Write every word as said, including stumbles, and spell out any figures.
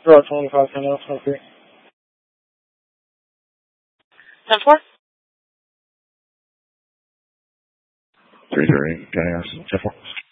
Route twenty-five, ten L, ten three. ten four? three three, K S, ten four.